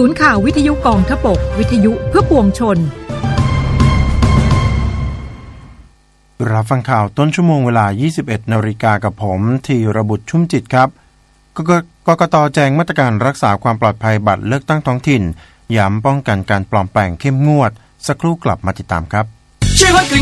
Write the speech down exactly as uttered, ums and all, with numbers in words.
ศูนย์ข่าววิทยุกองทพบกวิทยุเพื่อปวงชนรับฟังข่าวต้นชั่วโมงเวลา ยี่สิบเอ็ดนาฬิกากับผมธีรบุตรชุ่มจิตครับกกต.แจงมาตรการรักษาความปลอดภัยบัตรเลือกตั้งท้องถิ่นย้ำป้องกันการปลอมแปลงเข้มงวดสักครู่กลับมาติดตามครับ